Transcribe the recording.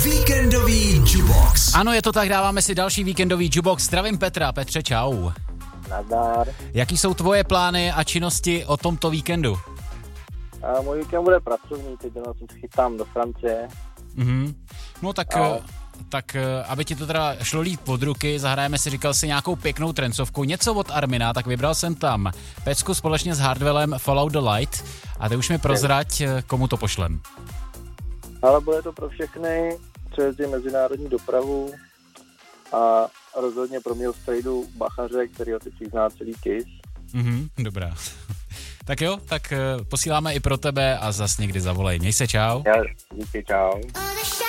Víkendový Jukebox. Ano, je to tak, dáváme si další víkendový Jukebox. Zdravím Petra. Petře, čau. Nazdar. Jaký jsou tvoje plány a činnosti o tomto víkendu? Můj víkend bude pracovní, teď se chystám do Francie. No tak, aby ti to teda šlo líp pod ruky, zahrajeme si, říkal si, nějakou pěknou trencovku, něco od Armina, tak vybral jsem tam pecku společně s Hardwellem Follow the Light a ty už mi prozrať, komu to pošlem. Ale bude to pro všechny, co jezdí mezinárodní dopravu a rozhodně pro mě strejdu Bachaře, který ho teď zná celý KISS. Dobrá. Tak jo, tak posíláme i pro tebe a zas někdy zavolej. Měj se, čau. Já, díky, čau.